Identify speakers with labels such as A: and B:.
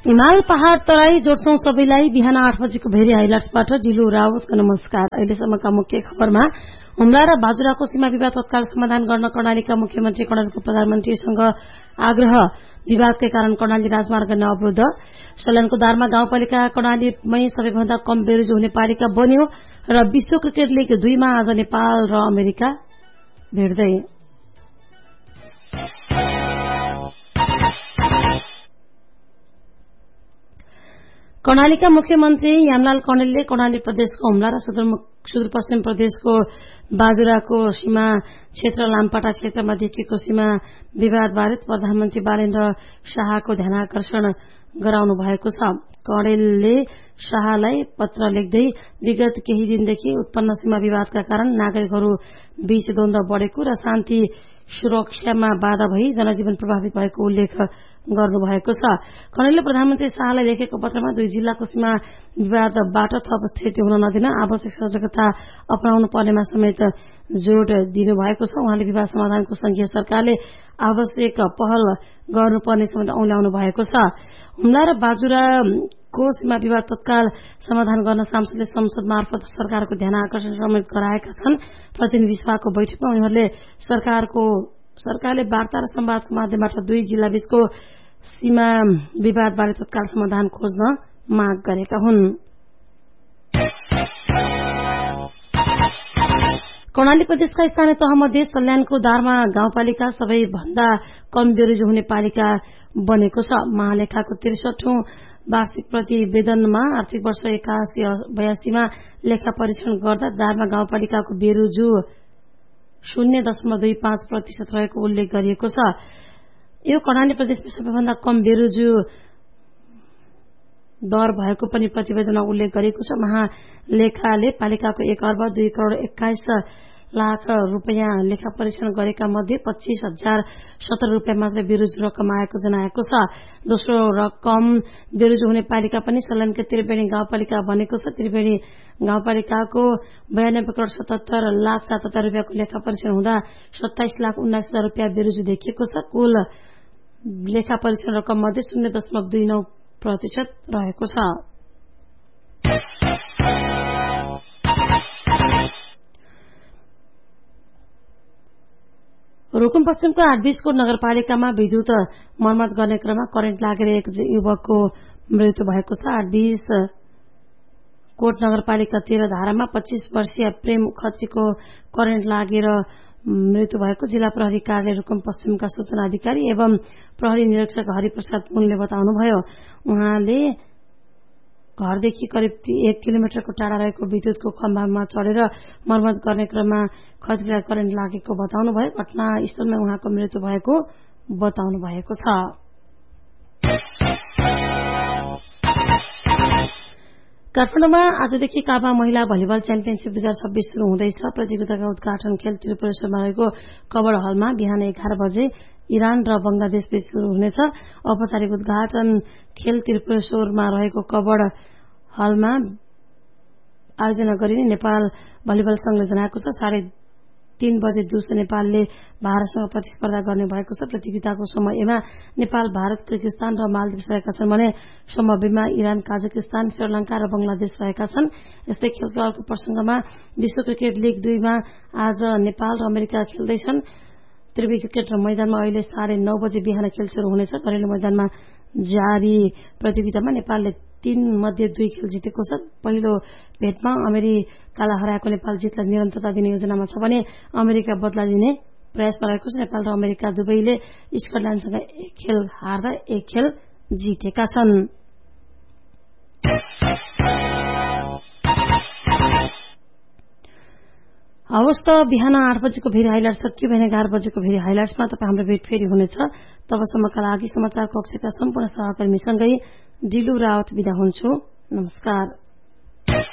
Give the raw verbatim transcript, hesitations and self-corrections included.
A: हिमाल पहाड़ तराई जोड्छौं सबैलाई। बिहान आठ बजेको भेरी हाइलाइट्सबाट ढिलो रावतको नमस्कार। अहिलेसम्मका मुख्य खबरमा हुम्ला र बाजुराको सीमा विवाद तत्काल समाधान गर्न कर्णालीका मुख्यमन्त्री कर्णालीको प्रधानमन्त्रीसँग आग्रह। विवादकै कारण कर्णाली राजमार्ग अवरुद्ध। सल्यानको दारमा गाउँपालिका कर्णालीमै सबैभन्दा कम बेरोजगार हुने पालिका बन्यो र विश्व क्रिकेट लीग दुईमा आज नेपाल र अमेरिका भेट्दै। कर्णालीका मुख्यमन्त्री यामलाल कौडेलले कर्णाली प्रदेशको हुम्ला र सुदूरपश्चिम प्रदेशको बाजुराको सीमा क्षेत्र लामपाटा क्षेत्रमा देखिएको सीमा विवादबारे प्रधानमन्त्री बालेन्द्र शाहको ध्यानाकर्षण गराउनु भएको छ। कौडेलले शाहलाई पत्र लेख्दै विगत केही दिनदेखि उत्पन्न सीमा विवादका कारण नागरिकहरू बीच द्वन्द बढ़ेको र शान्ति सुरक्षामा बाधा भई जनजीवन प्रभावित भएको उल्लेख गर्नुभएको छ। कौडेलले प्रधानमन्त्री शाहलाई लेखेको पत्रमा दुई जिल्लाको सीमा विवादबाट थप स्थिति हुन नदिन आवश्यक सजगता अपनाउनु पर्नेमा समेत जोड़ दिनुभएको छ। उहाँले विवाद समाधानको संघीय सरकारले आवश्यक पहल गर्नुपर्ने समेत औल्याउनु भएको छ। हुम्ला र बाजुराको सीमा विवाद तत्काल समाधान गर्न सांसदले संसद मार्फत सरकारको ध्यान आकर्षण समेत गराएका छन्। प्रतिनिधि सभाको बैठकमा उनीहरूले सरकारको सरकारले वार्ता र संवादको माध्यमबाट दुई जिल्ला बीचको सीमा विवादबारे तत्काल समाधान खोज्न माग गरेका हुन्। कर्णाली प्रदेशका स्थानीय तहमध्ये सल्यानको दारमा गाउँपालिका सबैभन्दा कम बेरोजगार हुने पालिका बनेको छ। महालेखाको त्रिसठौं वार्षिक प्रतिवेदनमा आर्थिक वर्ष एकासी बयासीमा लेखा परीक्षण गर्दा दारमा गाउँपालिकाको बेरोजगार शून्य दशमलव दुई पाँच प्रतिशत रहेको उल्लेख गरिएको छ। यो कर्णाली प्रदेशमा सबैभन्दा कम बेरोजगार दर भएको पनि प्रतिवेदनमा उल्लेख गरिएको छ। महालेखाले पालिकाको एक अर्ब दुई करोड़ एक्काइस लाख रूपियाँ लेखा परीक्षण गरेका मध्ये पच्चीस हजार सत्र रूपियाँ मात्र बेरोजगार रकम आएको जनाएको छ। दोस्रो रकम बेरोजगार हुने पालिका पनि सल्यानको त्रिवेणी गाउँपालिका बनेको छ। त्रिवेणी गाउँपालिकाको बयानब्बे करोड़ सतहत्तर लाख सात हजार रूपियाँको लेखा परीक्षण हुँदा सत्ताइस लाख उन्नाइस हजार रूपियाँ बेरोजगार देखिएको छ। कुल लेखा परीक्षण रकम मध्ये शून्य दशमलव दुई नौ प्रतिशत रहेको छ। रुकुम पश्चिमको आठबीसकोट नगरपालिकामा विद्युत मर्मत गर्ने क्रममा करेन्ट लागेर एक युवकको मृत्यु भएको छ। आठबीस कोट नगरपालिका तेह्र धारामा पच्चीस वर्षीय प्रेम खत्रीको करेन्ट लागेर मृत्यु भएको जिल्ला प्रहरी कार्यालय रुकुम पश्चिमका सूचना अधिकारी एवं प्रहरी निरीक्षक हरिप्रसाद पुनले बताउनुभयो। उहाँले घरदेखि करिब एक किलोमिटरको टाढा रहेको विद्युतको खम्बामा चढेर मर्मत गर्ने क्रममा खत्रीलाई करेन्ट लागेको बताउनुभयो। घटनास्थलमै उहाँको मृत्यु भएको बताउनु भएको छ। काठमाडौँमा आजदेखि काबा महिला भलिबल च्याम्पियनशीप दुई हजार छब्बीस शुरू हुँदैछ। प्रतियोगिताका उद्घाटन खेल त्रिपुरेश्वरमा रहेको कबड हलमा बिहान एघार बजे इरान र बंगलादेश बीच शुरू हुनेछ। औपचारिक उद्घाटन खेल त्रिपुरेश्वरमा रहेको कबड हलमा आयोजना गरिने नेपाल भलिबल संघले जनाएको छ। साढे तीन बजे दिउँसो नेपालले भारतसँग प्रतिस्पर्धा गर्ने भएको छ। प्रतियोगिताको समयमा नेपाल, भारत, किर्गिस्तान र मालदिप्स रहेका छन् भने समूहमा इरान, काजाकिस्तान, श्रीलंका र बंगलादेश रहेका छन्। यस्तै खेलको अर्को प्रसंगमा विश्व क्रिकेट लीग दुईमा आज नेपाल र अमेरिका खेल्दैछन्। त्रिवी क्रिकेट मैदानमा अहिले साढे नौ बजे बिहान खेल शुरू हुनेछ। घरेलु मैदानमा जारी प्रतियोगितामा नेपालले तीन मध्ये दुई खेल जितेको छ। पहिलो भेटमा अमेरिकालाई हराएको नेपाल जितलाई निरन्तरता दिने योजनामा छ भने अमेरिका बदला दिने प्रयासमा रहेको छ। नेपाल र अमेरिका दुवैले स्कटल्याण्डसँग एक खेल हार्दा एक खेल जितेका छन्। हवस् त बिहान आठ बजेको भेरी हाइलाइट सकियो भने एघार बजेको भेरी हाइलाइट्समा तपाईँ हाम्रो भेट फेरि हुनेछ। तबसम्मका लागि समाचार कक्षका सम्पूर्ण सहकर्मीसँगै डिलु रावत बिदा हुन्छु। नमस्कार।